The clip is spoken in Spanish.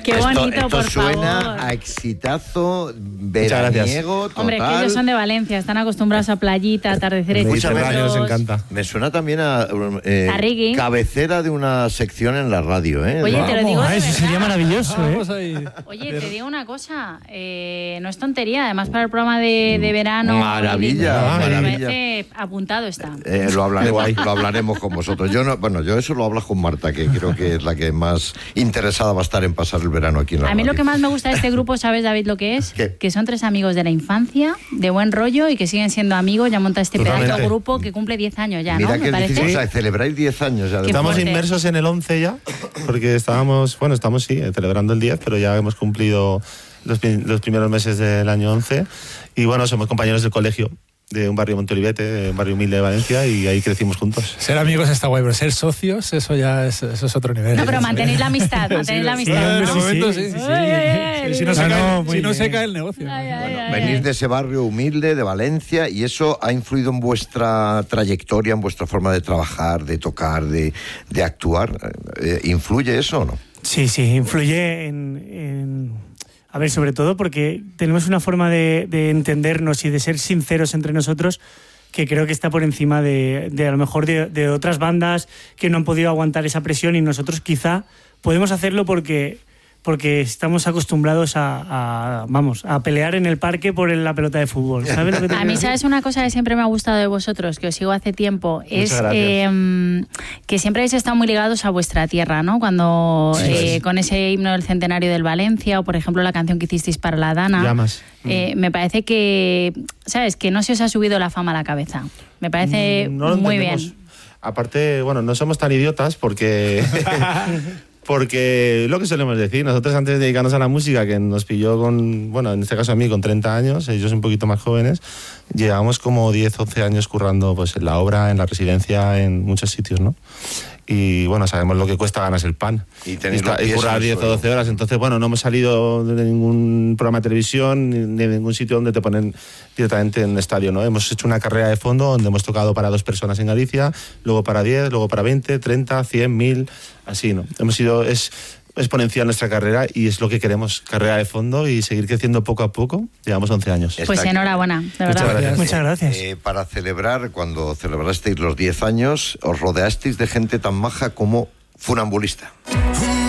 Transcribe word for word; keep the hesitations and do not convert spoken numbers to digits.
Qué bonito, esto, esto por suena favor. a exitazo veraniego total. Hombre, que ellos son de Valencia, están acostumbrados a playita, atardeceres Escúchame, chulos. Me suena también a, eh, A reggae. cabecera de una sección en la radio, ¿eh? Oye, te lo digo de eso verdad. sería maravilloso, ¿eh? Vamos ahí. Oye, te digo una cosa, eh, no es tontería, además para el programa de, de verano. Maravilla, me maravilla. parece apuntado está. Eh, lo hablaremos, lo hablaremos con vosotros. Yo no, bueno, yo eso lo hablo con Marta, que creo que es la que más interesada va a estar en pasar el verano aquí en la A mí lo radio. que más me gusta de este grupo, ¿sabes, David, lo que es? ¿Qué? Que son tres amigos de la infancia, de buen rollo y que siguen siendo amigos. Ya monta este Totalmente. pedazo grupo que cumple diez años ya, Mira ¿no? que Me difícil, parece. o sea, celebráis diez años ya. Qué Estamos fuerte. inmersos en el once ya, porque estábamos, bueno, estamos sí, celebrando el diez, pero ya hemos cumplido los, pri- los primeros meses del año once. Y bueno, somos compañeros del colegio, de un barrio Montolivete, un barrio humilde de Valencia, y ahí crecimos juntos. Ser amigos está guay, pero ser socios, eso ya es, eso es otro nivel. No, pero mantenéis la amistad, mantenéis la Sí, amistad. de ¿no? momento sí, sí, sí. Ay, ay, ay, Si no ay, se ay, cae, no, si muy no se bien. cae el negocio. ay, ay, ay, Venís ay. de ese barrio humilde de Valencia y eso ha influido en vuestra trayectoria, en vuestra forma de trabajar, de tocar, de, de actuar. Eh, ¿Influye eso o no? Sí, sí, influye en, en- A ver, sobre todo porque tenemos una forma de, de entendernos y de ser sinceros entre nosotros que creo que está por encima de, de a lo mejor de, de otras bandas que no han podido aguantar esa presión, y nosotros quizá podemos hacerlo porque, porque estamos acostumbrados a, a, vamos, a pelear en el parque por la pelota de fútbol. ¿Sabes lo que te A quiero mí, decir? ¿sabes una cosa que siempre me ha gustado de vosotros, que os sigo hace tiempo? Es gracias. eh, que siempre habéis estado muy ligados a vuestra tierra, ¿no? Cuando Sí, eh, sí. con ese himno del centenario del Valencia, o por ejemplo la canción que hicisteis para la Dana. Llamas. eh, me parece que, ¿sabes? Que no se os ha subido la fama a la cabeza. Me parece Mm, no lo muy entendemos. bien. Aparte, bueno, no somos tan idiotas porque... Porque lo que solemos decir, nosotros antes de dedicarnos a la música, que nos pilló con, bueno, en este caso a mí con treinta años, ellos un poquito más jóvenes, llevamos como diez, once años currando pues, en la obra, en la residencia, en muchos sitios, ¿no? Y bueno, sabemos lo que cuesta ganarse el pan. Y tenéis está- los y pies en currar el diez o suelo. doce horas. Entonces, bueno, no hemos salido de ningún programa de televisión ni de ningún sitio donde te ponen directamente en el estadio, ¿no? Hemos hecho una carrera de fondo donde hemos tocado para dos personas en Galicia, luego para diez, luego para veinte, treinta, cien, mil, así, ¿no? Hemos sido... Es, exponencial nuestra carrera y es lo que queremos, carrera de fondo y seguir creciendo poco a poco. Llevamos once años. Está Pues aquí. enhorabuena, de verdad. gracias. Muchas gracias. Eh, para celebrar, cuando celebrasteis los diez años, os rodeasteis de gente tan maja como Funambulista.